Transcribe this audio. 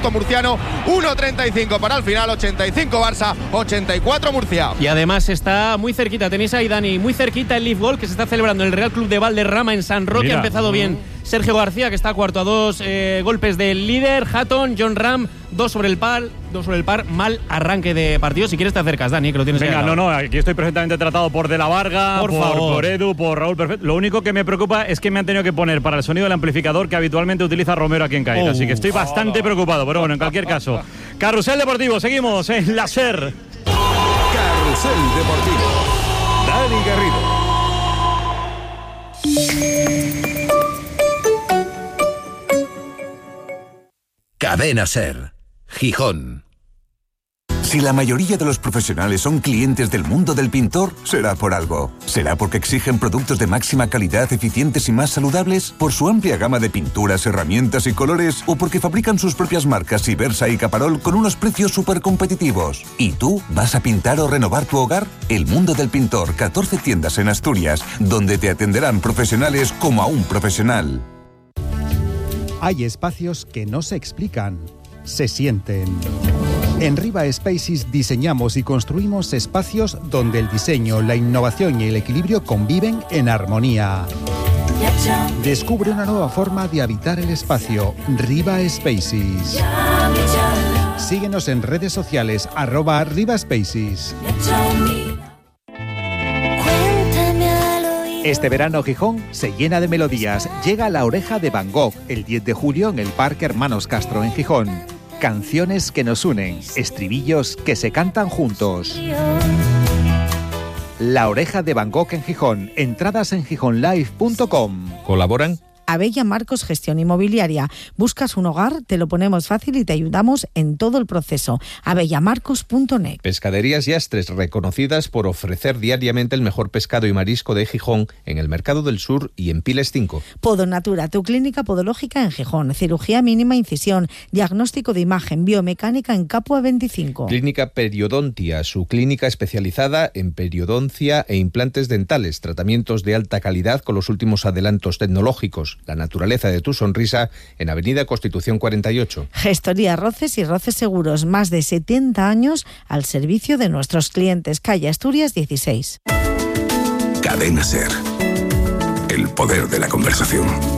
conjunto murciano. 1.35 para el final, 85 Barça, 84 Murcia. Y además está muy cerquita, tenéis ahí, Dani, muy cerquita el Leaf Ball que se está celebrando en el Real Club de Valderrama en San Roque. Ha empezado bien Sergio García, que está cuarto a 2 golpes del líder. Hatton, John Ram, 2 sobre el par. Mal arranque de partido. Si quieres te acercas, Dani, que lo tienes. Venga, no, aquí estoy perfectamente tratado por De la Varga, por Edu, por Raúl Perfecto. Lo único que me preocupa es que me han tenido que poner para el sonido del amplificador que habitualmente utiliza Romero aquí en Cádiz. Así que estoy bastante preocupado, pero bueno, en cualquier caso. Carrusel Deportivo, seguimos en la SER. Carrusel Deportivo. Dani Garrido. Cadena SER. Gijón. Si la mayoría de los profesionales son clientes del mundo del pintor, será por algo. ¿Será porque exigen productos de máxima calidad, eficientes y más saludables? ¿Por su amplia gama de pinturas, herramientas y colores? ¿O porque fabrican sus propias marcas Ibersa y Caparol con unos precios súper competitivos? ¿Y tú vas a pintar o renovar tu hogar? El mundo del pintor, 14 tiendas en Asturias, donde te atenderán profesionales como a un profesional. Hay espacios que no se explican, se sienten. En Riva Spaces diseñamos y construimos espacios donde el diseño, la innovación y el equilibrio conviven en armonía. Descubre una nueva forma de habitar el espacio. Riva Spaces. Síguenos en redes sociales @Riva Spaces. Este verano Gijón se llena de melodías. Llega La Oreja de Van Gogh el 10 de julio en el Parque Hermanos Castro en Gijón. Canciones que nos unen, estribillos que se cantan juntos. La Oreja de Van Gogh en Gijón. Entradas en gijonlive.com. ¿Colaboran? Abella Marcos Gestión Inmobiliaria. ¿Buscas un hogar? Te lo ponemos fácil y te ayudamos en todo el proceso. abellamarcos.net. Pescaderías Yastres, reconocidas por ofrecer diariamente el mejor pescado y marisco de Gijón en el Mercado del Sur y en Piles 5. Podonatura, tu clínica podológica en Gijón. Cirugía mínima incisión, diagnóstico de imagen, biomecánica en Capua 25. Clínica Periodontia, su clínica especializada en periodoncia e implantes dentales, tratamientos de alta calidad con los últimos adelantos tecnológicos. La naturaleza de tu sonrisa en Avenida Constitución 48. Gestoría Roces y Roces Seguros, más de 70 años al servicio de nuestros clientes. Calle Asturias 16. Cadena SER. El poder de la conversación.